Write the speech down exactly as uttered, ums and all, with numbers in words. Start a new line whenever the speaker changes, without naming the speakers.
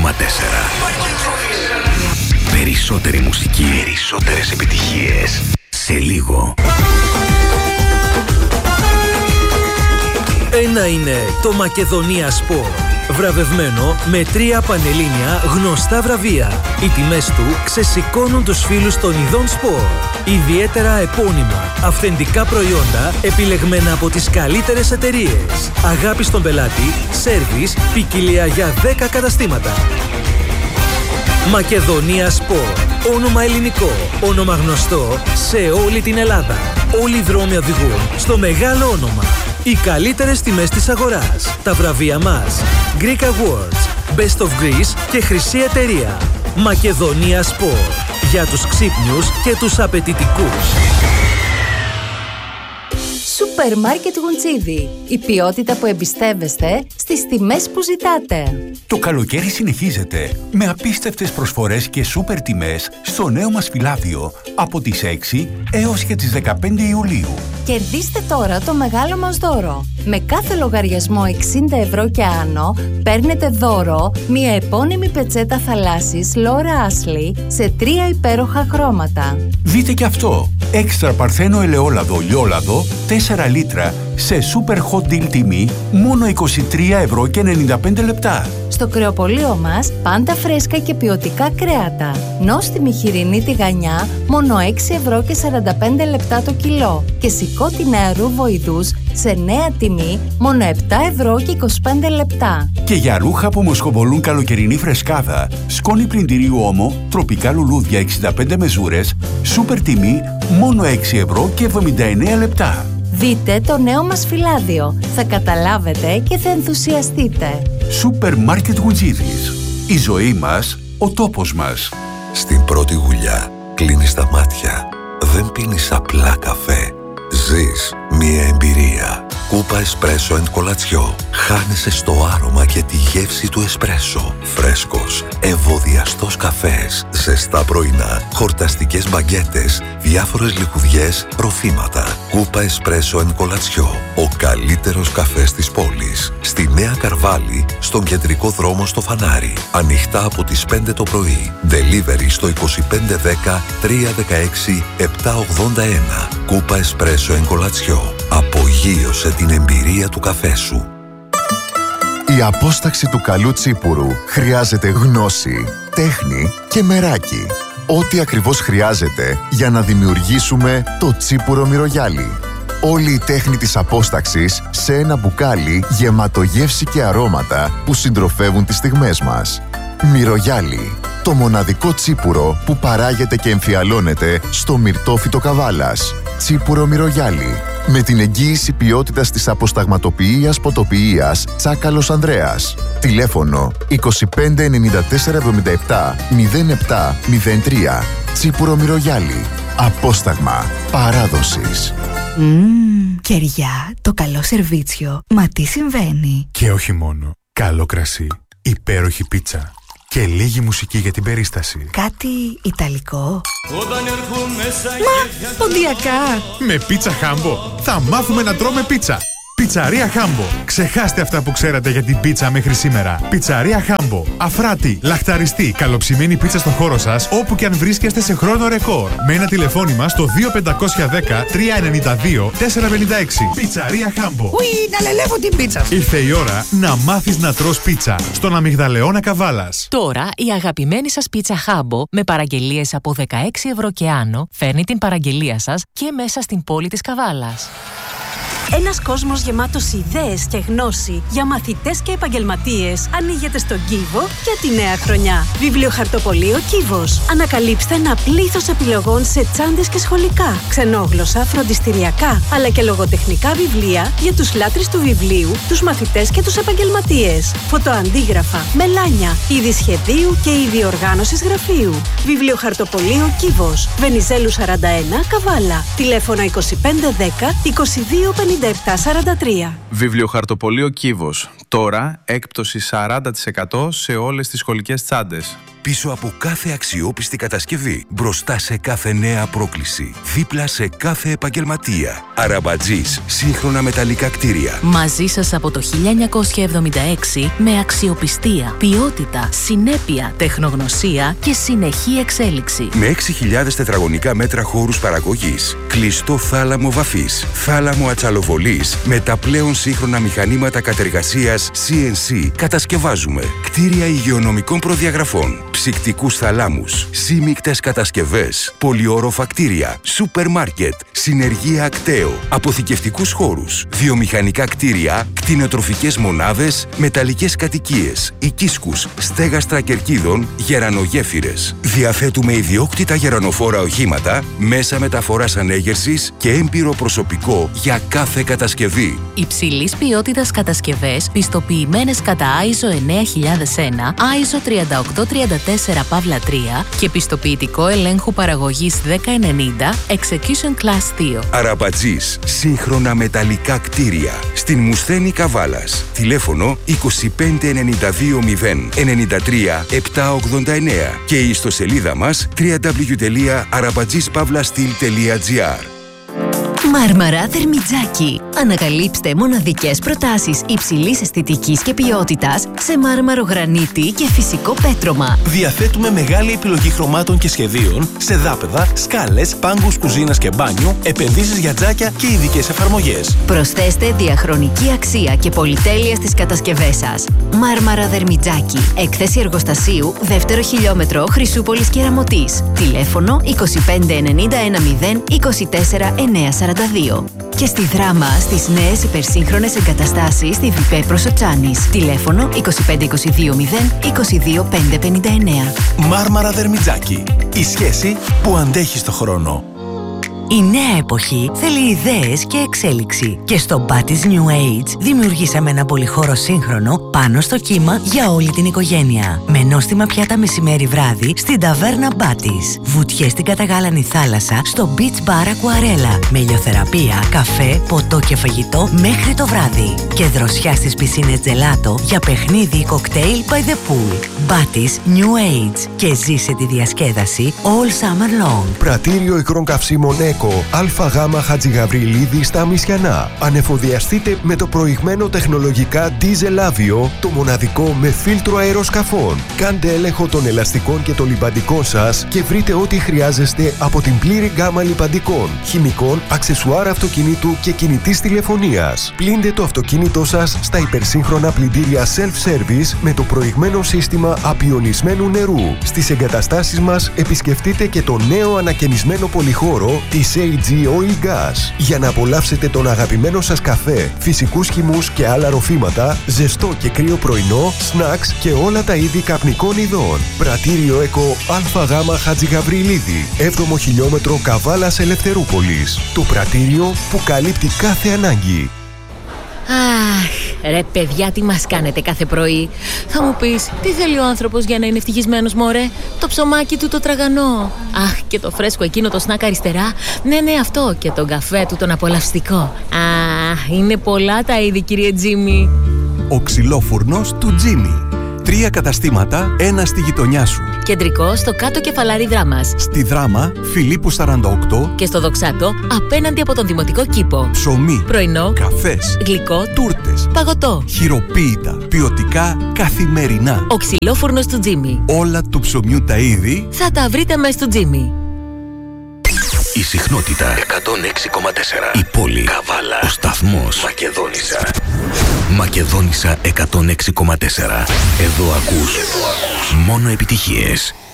κόμμα τέσσερα. Περισσότερη μουσική, περισσότερες επιτυχίες. Σε λίγο.
Ένα είναι το Μακεδονία Σπορ. Βραβευμένο με τρία πανελλήνια γνωστά βραβεία. Οι τιμές του ξεσηκώνουν τους φίλους των ειδών σπορ. Ιδιαίτερα επώνυμα, αυθεντικά προϊόντα επιλεγμένα από τις καλύτερες εταιρείες. Αγάπη στον πελάτη, σέρβις, ποικιλία για δέκα καταστήματα. Μακεδονία Σπορ. Όνομα ελληνικό, όνομα γνωστό σε όλη την Ελλάδα. Όλοι οι δρόμοι οδηγούν στο μεγάλο όνομα. Οι καλύτερες τιμές της αγοράς. Τα βραβεία μας. Greek Awards, Best of Greece και Χρυσή Εταιρεία. Μακεδονία Σπορ. Για τους ξύπνιους και τους απαιτητικούς.
Σούπερ Μάρκετ Γουντσίδι. Η ποιότητα που εμπιστεύεστε στις τιμές που ζητάτε.
Το καλοκαίρι συνεχίζεται με απίστευτες προσφορές και σούπερ τιμές στο νέο μας φυλάδιο από τις έξι έως και τις δεκαπέντε Ιουλίου.
Κερδίστε τώρα το μεγάλο μας δώρο. Με κάθε λογαριασμό εξήντα ευρώ και άνω παίρνετε δώρο μια επώνυμη πετσέτα θαλάσσης Laura Ashley σε τρία υπέροχα χρώματα.
Δείτε και αυτό! Έξτρα παρθένο ελαιόλαδο λιόλαδο τέσσερα λίτρα σε super hot deal τιμή μόνο είκοσι τρία ευρώ και ενενήντα πέντε λεπτά.
Στο κρεοπωλείο μας πάντα φρέσκα και ποιοτικά κρέατα. Νόστιμη χοιρινή τηγανιά μόνο έξι ευρώ και σαράντα πέντε λεπτά το κιλό. Και σηκώτη νεαρού βοηδούς σε νέα τιμή μόνο επτά ευρώ και είκοσι πέντε λεπτά.
Και για ρούχα που μοσχοβολούν καλοκαιρινή φρεσκάδα, σκόνη πλυντηρίου Όμο, τροπικά λουλούδια εξήντα πέντε μεζούρες, σούπερ τιμή μόνο έξι ευρώ και εβδομήντα εννέα λεπτά.
Δείτε το νέο μας φυλάδιο. Θα καταλάβετε και θα ενθουσιαστείτε.
Σούπερ Μάρκετ Γουτζίδης. Η ζωή μας, ο τόπος μας.
Στην πρώτη γουλιά κλείνεις τα μάτια. Δεν πίνεις απλά καφέ. Ζεις μία εμπειρία. Κούπα εσπρέσο εν κολατσιό. Χάνεσαι στο άρωμα και τη γεύση του εσπρέσο. Φρέσκος, ευωδιαστός καφές, ζεστά πρωινά, χορταστικές μπαγκέτες, διάφορες λιχουδιές, ροφήματα. Κούπα εσπρέσο εν κολατσιό. Ο καλύτερος καφές της πόλης. Στη Νέα Καρβάλη, στον κεντρικό δρόμο στο Φανάρι. Ανοιχτά από τις πέντε το πρωί. Delivery στο είκοσι πέντε δέκα τριακόσια δεκαέξι επτακόσια ογδόντα ένα. Κούπα εσπρέσο εν κολατσιό. Απογείωσε την εμπειρία του καφέ σου.
Η απόσταξη του καλού τσίπουρου χρειάζεται γνώση, τέχνη και μεράκι. Ό,τι ακριβώς χρειάζεται για να δημιουργήσουμε το τσίπουρο μυρωγιάλι. Όλη η τέχνη της απόσταξης σε ένα μπουκάλι γεμάτο γεύση και αρώματα που συντροφεύουν τις στιγμές μας. Μυρωγιάλι. Το μοναδικό τσίπουρο που παράγεται και εμφιαλώνεται στο μυρτόφυτο Καβάλας. Τσίπουρο Μυρωγιάλι. Με την εγγύηση ποιότητας της αποσταγματοποιίας ποτοποιίας Τσάκαλος Ανδρέας. Τηλέφωνο είκοσι πέντε ενενήντα τέσσερα εβδομήντα επτά μηδέν επτά μηδέν τρία. Τσίπουρο Μυρωγιάλι. Απόσταγμα παράδοσης.
Μμμ, κεριά, το καλό σερβίτσιο. Μα τι συμβαίνει?
Και όχι μόνο. Καλό κρασί, υπέροχη πίτσα και λίγη μουσική για την περίσταση.
Κάτι ιταλικό? Μα, ποντιακά.
Με πίτσα Χάμπο θα μάθουμε να τρώμε πίτσα. Πιτσαρία Χάμπο. Ξεχάστε αυτά που ξέρατε για την πίτσα μέχρι σήμερα. Πιτσαρία Χάμπο. Αφράτη, λαχταριστή, καλοψημένη πίτσα στο χώρο σας, όπου και αν βρίσκεστε σε χρόνο ρεκόρ. Με ένα τηλεφώνημα στο δύο πέντε ένα μηδέν τρία εννιά δύο τέσσερα πέντε έξι. Πιτσαρία Χάμπο.
Ουι, να λελεύω την πίτσα.
Ήρθε η ώρα να μάθεις να τρως πίτσα στον Αμυγδαλεώνα Καβάλας.
Τώρα η αγαπημένη σας πίτσα Χάμπο με παραγγελίες από δεκαέξι ευρώ και άνω φέρνει την παραγγελία σας και μέσα στην πόλη της Καβάλας.
Ένας κόσμος γεμάτος ιδέες και γνώση για μαθητές και επαγγελματίες ανοίγεται στον Κίβο για τη νέα χρονιά. Βιβλιοχαρτοπωλείο Κίβος. Ανακαλύψτε ένα πλήθος επιλογών σε τσάντες και σχολικά, ξενόγλωσσα, φροντιστηριακά, αλλά και λογοτεχνικά βιβλία για τους λάτρεις του βιβλίου, τους μαθητές και τους επαγγελματίες. Φωτοαντίγραφα, μελάνια, είδη σχεδίου και είδη οργάνωσης γραφείου. Βιβλιοχαρτοπωλείο Κίβος. Βενιζέλου σαράντα ένα, Καβάλα. Τηλέφωνο είκοσι πέντε δέκα είκοσι δύο πενήντα πενήντα επτά σαράντα τρία.
Βιβλιοχαρτοπωλείο Κύβος. Τώρα έκπτωση σαράντα τοις εκατό σε όλες τις σχολικές τσάντες.
Πίσω από κάθε αξιόπιστη κατασκευή, μπροστά σε κάθε νέα πρόκληση, δίπλα σε κάθε επαγγελματία. Αραμπατζής, σύγχρονα μεταλλικά κτίρια.
Μαζί σας από το χίλια εννιακόσια εβδομήντα έξι με αξιοπιστία, ποιότητα, συνέπεια, τεχνογνωσία και συνεχή εξέλιξη.
Με έξι χιλιάδες τετραγωνικά μέτρα χώρους παραγωγής, κλειστό θάλαμο βαφής, θάλαμο ατσαλοβολής, με τα πλέον σύγχρονα μηχανήματα κατεργασίας σι εν σι, κατασκευάζουμε κτίρια υγειονομικών προδιαγραφών, ψυκτικούς θαλάμους, σύμμικτες κατασκευές, πολυόροφα κτίρια, σούπερ μάρκετ, συνεργεία ακτέο, αποθηκευτικούς χώρους, βιομηχανικά κτίρια, κτηνοτροφικές μονάδες, μεταλλικές κατοικίες, οικίσκους, στέγαστρα κερκίδων, γερανογέφυρες. Διαθέτουμε ιδιόκτητα γερανοφόρα οχήματα, μέσα μεταφοράς ανέγερσης και έμπειρο προσωπικό για κάθε κατασκευή.
Υψηλής ποιότητας κατασκευές, πιστοποιημένες κατά άι ες ο εννέα χιλιάδες ένα, άι ες ο τριάντα οκτώ τριάντα τέσσερα παύλα τρία και πιστοποιητικό ελέγχου παραγωγής δέκα ενενήντα Execution Class δύο.
Αραμπατζής, σύγχρονα μεταλλικά κτίρια. Στην Μουσθένη Καβάλας. Τηλέφωνο είκοσι πέντε ενενήντα δύο μηδέν ενενήντα τρία επτακόσια ογδόντα εννέα και η ιστοσελίδα μας double-u double-u double-u τελεία αραμπατζής παύλα στυλ τελεία τζι άρ.
Μάρμαρα Δερμιτζάκι. Ανακαλύψτε μοναδικές προτάσεις υψηλής αισθητικής και ποιότητας σε μάρμαρο γρανίτη και φυσικό πέτρωμα.
Διαθέτουμε μεγάλη επιλογή χρωμάτων και σχεδίων σε δάπεδα, σκάλες, πάγκους κουζίνας και μπάνιου, επενδύσεις για τζάκια και ειδικές εφαρμογές.
Προσθέστε διαχρονική αξία και πολυτέλεια στις κατασκευές σας. Μάρμαρα Δερμιτζάκι. Έκθεση εργοστασίου, δεύτερο χιλιόμετρο Χρυσούπολης Κεραμωτής. Τηλέφωνο είκοσι πέντε ενενήντα ένα μηδέν είκοσι τέσσερα εννιακόσια σαράντα δύο. Και στη Δράμα στις νέες υπερσύγχρονες εγκαταστάσεις στη Βιπέ Προσοτσάνης. Τηλέφωνο είκοσι πέντε είκοσι δύο μηδέν είκοσι δύο πεντακόσια πενήντα εννέα.
Μάρμαρα Δερμιτζάκι. Η σχέση που αντέχει στο χρόνο.
Η νέα εποχή θέλει ιδέες και εξέλιξη. Και στο Batty's New Age δημιουργήσαμε ένα πολυχώρο σύγχρονο πάνω στο κύμα για όλη την οικογένεια. Με νόστιμα πιάτα μεσημέρι βράδυ στην ταβέρνα Batty's. Βουτιές στην καταγάλανη θάλασσα στο Beach Bar Aquarella. Με ηλιοθεραπεία, καφέ, ποτό και φαγητό μέχρι το βράδυ. Και δροσιά στις πισίνες τζελάτο για παιχνίδι ή κοκτέιλ by the pool. Batty's New Age. Και ζήσε τη διασκέδαση all summer long.
Πρατήριο ικρών καυσίμων ΑΓ Χατζηγαβριλίδη στα Μισιανά. Ανεφοδιαστείτε με το προηγμένο τεχνολογικά Diesel Avio, το μοναδικό με φίλτρο αεροσκαφών. Κάντε έλεγχο των ελαστικών και των λιμπαντικών σας και βρείτε ό,τι χρειάζεστε από την πλήρη γκάμα λιμπαντικών, χημικών, αξεσουάρ αυτοκινήτου και κινητής τηλεφωνίας. Πλύντε το αυτοκίνητό σας στα υπερσύγχρονα πλυντήρια self-service με το προηγμένο σύστημα απιονισμένου νερού. Στις εγκαταστάσεις μας επισκεφτείτε και το νέο ανακαινισμένο πολυχώρο της έι τζι Oil Gas για να απολαύσετε τον αγαπημένο σας καφέ, φυσικούς χυμούς και άλλα ροφήματα, ζεστό και κρύο πρωινό, σνακς και όλα τα είδη καπνικών ειδών. Πρατήριο ΕΚΟ ΑΓ Χατζηγαβριλίδη, έβδομο χιλιόμετρο Καβάλας Ελευθερούπολης. Το πρατήριο που καλύπτει κάθε ανάγκη.
Αχ, ρε παιδιά, τι μας κάνετε κάθε πρωί. Θα μου πεις, τι θέλει ο άνθρωπος για να είναι ευτυχισμένος, μωρέ? Το ψωμάκι του το τραγανό. Αχ, και το φρέσκο εκείνο το σνακ αριστερά. Ναι, ναι, αυτό. Και τον καφέ του τον απολαυστικό. Αχ, είναι πολλά τα είδη, κύριε Τζίμι.
Ο ξυλόφουρνος του Τζίμι. Τρία καταστήματα, ένα στη γειτονιά σου.
Κεντρικό στο κάτω κεφαλάρι Δράμας.
Στη Δράμα, Φιλίππου σαράντα οκτώ.
Και στο Δοξάτο, απέναντι από τον Δημοτικό Κήπο.
Ψωμί,
πρωινό,
καφές,
γλυκό,
τούρτες,
παγωτό,
χειροποίητα, ποιοτικά, καθημερινά.
Ο ξυλόφουρνος του Τζίμι.
Όλα του ψωμιού τα είδη
θα τα βρείτε μέσα στο Τζίμι.
Η συχνότητα εκατόν έξι κόμμα τέσσερα. Η πόλη Καβάλα. Ο σταθμός Μακεδόνισσα. Μακεδόνισσα εκατόν έξι κόμμα τέσσερα. Εδώ ακούς μόνο επιτυχίες.